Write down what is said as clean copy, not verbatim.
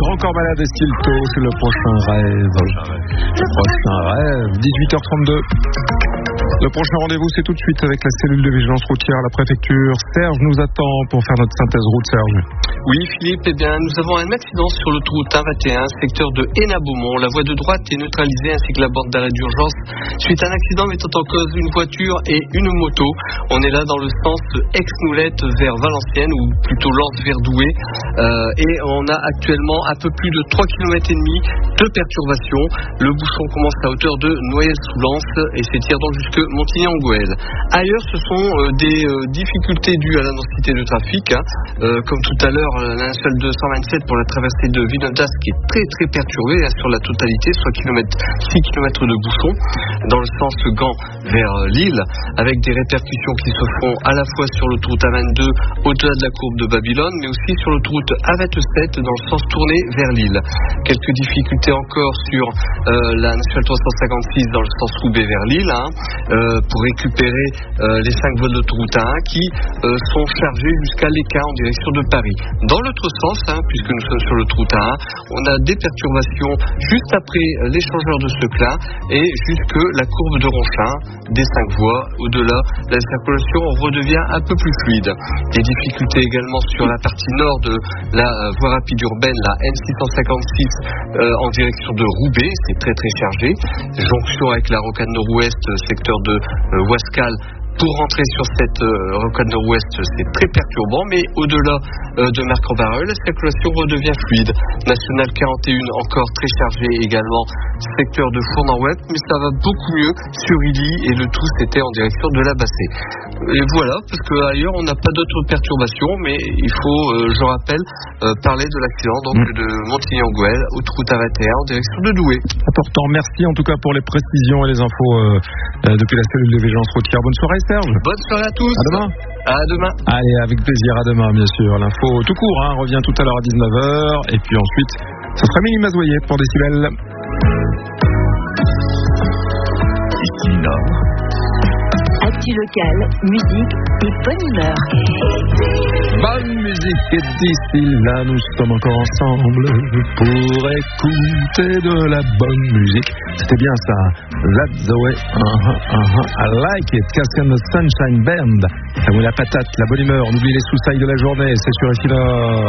Encore malade et Stilto, c'est le prochain rêve. Le prochain rêve, 18h32. Le prochain rendez-vous, c'est tout de suite avec la cellule de vigilance routière à la préfecture. Serge nous attend pour faire notre synthèse route, Serge. Oui, Philippe, nous avons un accident sur l'autoroute A21, secteur de Hénin-Beaumont. La voie de droite est neutralisée ainsi que la borne d'arrêt d'urgence suite à un accident mettant en cause une voiture et une moto. On est là dans le sens Aix-Noulette vers Valenciennes, ou plutôt Lens vers Douai. Et on a actuellement un peu plus de 3,5 km de perturbation. Le bouchon commence à hauteur de Noyelles-sous-Lens et s'étire donc jusque Montigny-en-Goële. Ailleurs, ce sont des difficultés dues à la densité de trafic, comme tout à l'heure, la nationale 227 pour la traversée de Villeneuve qui est très très perturbée sur la totalité, soit 6 km de bouchon dans le sens Gand vers Lille, avec des répercussions qui se font à la fois sur l'autoroute A22 au-delà de la courbe de Babylone, mais aussi sur l'autoroute A27 dans le sens tourné vers Lille. Quelques difficultés encore sur la nationale 356 dans le sens Roubaix vers Lille, pour récupérer les 5 voies de l'autoroute A1 qui sont chargées jusqu'à l'Éca en direction de Paris. Dans l'autre sens, puisque nous sommes sur l'autoroute A1, on a des perturbations juste après l'échangeur de Seclin et jusque la courbe de Ronchin, des 5 voies. Au-delà, la circulation redevient un peu plus fluide. Des difficultés également sur la partie nord de la voie rapide urbaine, la N656 en direction de Roubaix, c'est très très chargé. Jonction avec la rocade nord-ouest, secteur de Ouascal. Pour rentrer sur cette rocade nord-ouest, c'est très perturbant, mais au-delà de Marc-en-Barœul, la circulation redevient fluide. Nationale 41 encore très chargée également, secteur de Fournan-Web, mais ça va beaucoup mieux sur Illy et le tout c'était en direction de la Bassée. Et voilà, parce qu'ailleurs on n'a pas d'autres perturbations, mais il faut, je rappelle, parler de l'accident donc de Montigny-en-Goële, autoroute A21 en direction de Douai. Important, merci en tout cas pour les précisions et les infos depuis la cellule de vigilance routière. Bonne soirée Serge. Bonne soirée à tous. À demain. À demain. Allez, avec plaisir, à demain bien sûr. L'info tout court revient tout à l'heure à 19h. Et puis ensuite, ce sera Mélie Mazoyer pour Décibel. Ici Nord. Actu locale, musique et bonne humeur. Bonne musique et d'ici là, nous sommes encore ensemble pour écouter de la bonne musique. C'était bien ça. That's the way. I like it. Cascan the Sunshine Band. Ça vaut la patate, la bonne humeur. On oublie les sous-sailles de la journée. C'est sur Ici Nord.